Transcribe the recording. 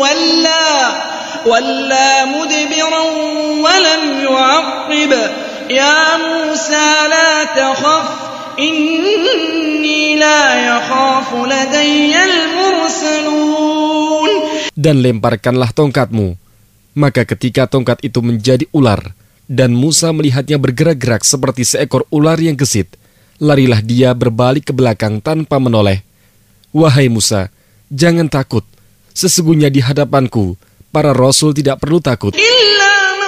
وَلَّى مُدْبِرًا وَلَمْ يُعَقِّبْ يَا مُوسَى لَا تَخَفْ إِنِّي لَا يَخَافُ لَدَيَّ الْمُرْسَلُونَ. Dan lemparkanlah tongkatmu. Maka ketika tongkat itu menjadi ular, dan Musa melihatnya bergerak-gerak seperti seekor ular yang gesit, larilah dia berbalik ke belakang tanpa menoleh. Wahai Musa, jangan takut. Sesungguhnya di hadapanku, para rasul tidak perlu takut.